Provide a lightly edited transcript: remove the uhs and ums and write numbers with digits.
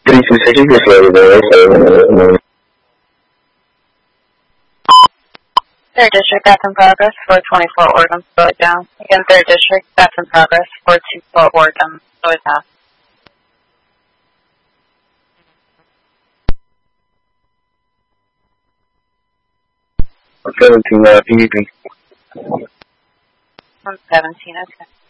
Second is Third District, that's in progress. 424 Oregon, slow it down. Again, Third District, that's in progress. 424 Oregon, slow it down. PVP. 117, okay.